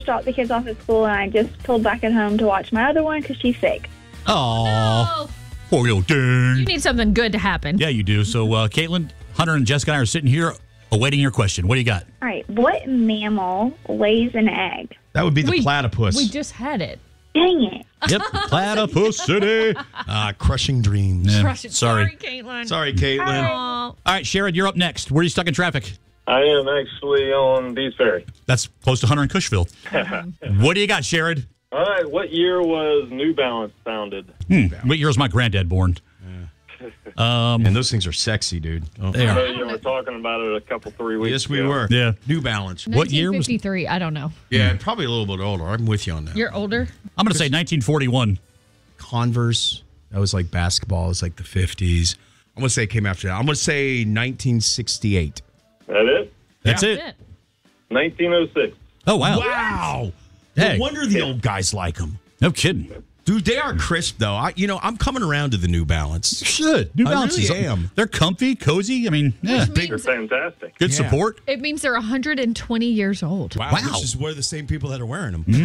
dropped the kids off at school, and I just pulled back at home to watch my other one because she's sick. Oh, poor little You thing. need something good to happen. Yeah, you do. So, Caitlin, Hunter, and Jessica and I are sitting here awaiting your question. What do you got? All right, what mammal lays an egg? That would be the platypus. We just had it. Dang it. Yep, Platypus City. Crushing dreams. Yeah, Crush it. sorry. Caitlin. Sorry, Caitlin. Aw. All right, Sherrod, you're up next. Where are you stuck in traffic? I am actually on Dees Ferry. That's close to Hunter and Cushville. What do you got, Sherrod? All right, what year was New Balance founded? What year was my granddad born? And those things are sexy, dude. Oh. They I know are. you were talking about it a couple, 3 weeks Yes, we ago. were. Yeah. New Balance. What year was? 1953. I don't know. Yeah, probably a little bit older. I'm with you on that. You're older? I'm going to say 1941. Converse. That was like basketball. It was like the 50s. I'm going to say it came after that. I'm going to say 1968. That it? That's That's it. it. 1906. Oh, wow. Wow. Hey. No wonder the old guys like them. No kidding. Dude, they are crisp, though. I'm coming around to the New Balance. You should. New I Balances. really am. They're comfy, cozy. I mean, yeah. Which They're means, fantastic. Good Yeah. support. it means they're 120 years old. Wow. Wow. Which is where the same people that are wearing them.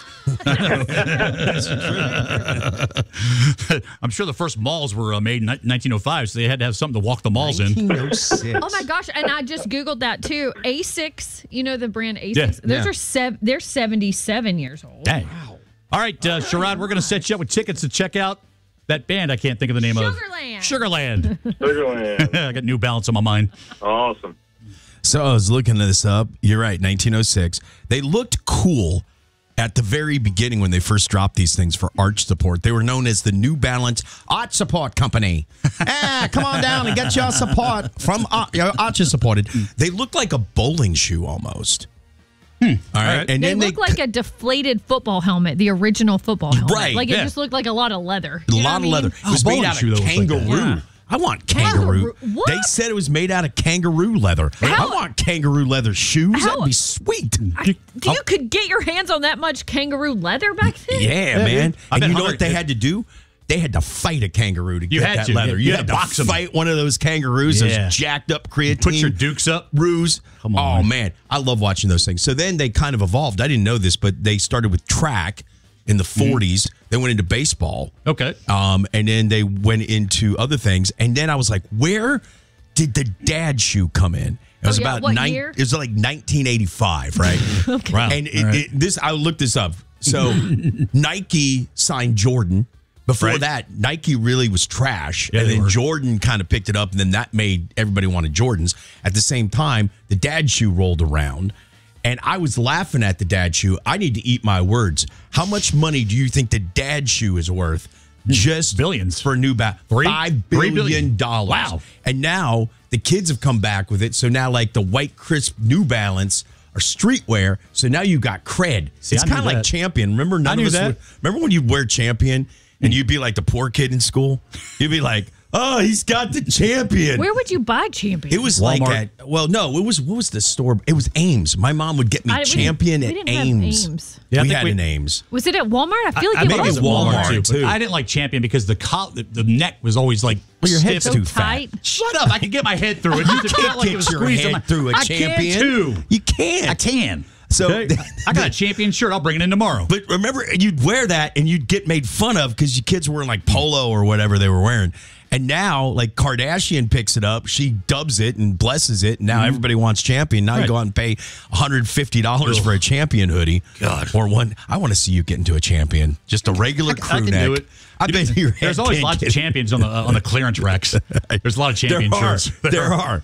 I'm sure the first malls were made in 1905, so they had to have something to walk the malls in. 1906. Oh my gosh! And I just googled that too. Asics, you know the brand Asics. Yeah. Those are they're 77 years old. Dang. All right, Sherrod, we're going to set you up with tickets to check out that band I can't think of the name Sugarland. of. Sugarland. Sugarland. I got New Balance on my mind. Awesome. So I was looking this up. You're right, 1906. They looked cool at the very beginning when they first dropped these things for arch support. They were known as the New Balance Arch Support Company. Come on down and get your support from Arch Supported. They looked like a bowling shoe almost. All right. And They then look like a deflated football helmet, the original football helmet. Right, Like it yeah. just looked like a lot of leather. a You know lot what of I mean? leather. It was bowling made out shoe of that looks like that. kangaroo. Yeah. I want kangaroo. What? They said it was made out of kangaroo leather. I want kangaroo leather shoes. That'd be sweet. You could get your hands on that much kangaroo leather back then? Yeah, man. I And bet you know Hunter what they did. had to do? They had to fight a kangaroo to You get had that to. leather. You You had had to to box 'em. fight one of those kangaroos, Yeah. those jacked up creatine. Put your dukes up. Ruse. Come on. Oh, man. I love watching those things. So then they kind of evolved. I didn't know this, but they started with track in the 40s. They went into baseball. Okay. And then they went into other things. And then I was like, where did the dad shoe come in? It was yeah, about what year? It was like 1985, right? Okay. Wow. And All right. I looked this up. So Nike signed Jordan. Before Right. that, Nike really was trash. Yeah, and they then were. Jordan kind of picked it up, and then that made everybody wanted Jordans. At the same time, the dad shoe rolled around, and I was laughing at the dad shoe. I need to eat my words. How much money do you think the dad shoe is worth? Just Billions. for new $5 billion. Wow. And now the kids have come back with it. So now, like the white crisp New Balance are streetwear. So now you got cred. See, It's I kind of knew like that. Champion. Remember, none I of knew us. that. Remember when you'd wear Champion and you'd be like the poor kid in school? You'd be like, "Oh, he's got the Champion." Where would you buy Champion? It was like Walmart. no, it was, what was the store? It was Ames. My mom would get me Champion we at didn't have Ames. Ames. Yeah, I We think had we- an Ames. Was it at Walmart? I feel like it maybe was it was Walmart, too. too. But I didn't like Champion because the neck was always like Well, your head's stiff. too So fat. tight. Shut up! I can get my head through it. It felt like it was Get your squeezed on head my- through a I Champion. can too. You can't. I can. So Okay? I got a Champion shirt. I'll bring it in tomorrow. But remember, you'd wear that and you'd get made fun of because your kids were wearing like polo or whatever they were wearing. And now, like Kardashian picks it up, she dubs it and blesses it. And now everybody wants Champion. Now you Right. go out and pay $150 for a Champion hoodie. God. Or one. I want to see you get into a Champion, just a regular I crew can neck. do it. I bet your head There's always can't lots get of Champions on the clearance racks. There's a lot of Champion There are. shirts. There are.